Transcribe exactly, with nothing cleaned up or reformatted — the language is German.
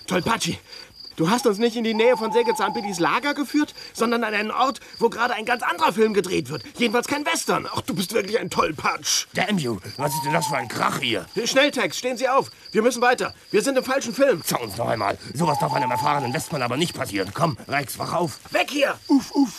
Tollpatschi, du hast uns nicht in die Nähe von Sägezahnbillys Lager geführt, sondern an einen Ort, wo gerade ein ganz anderer Film gedreht wird. Jedenfalls kein Western. Ach, du bist wirklich ein Tollpatsch. Damn you, was ist denn das für ein Krach hier? Schnelltext, stehen Sie auf. Wir müssen weiter. Wir sind im falschen Film. Schau uns noch einmal. Sowas darf einem erfahrenen Westmann aber nicht passieren. Komm, Rex, wach auf. Weg hier! Uff, uff.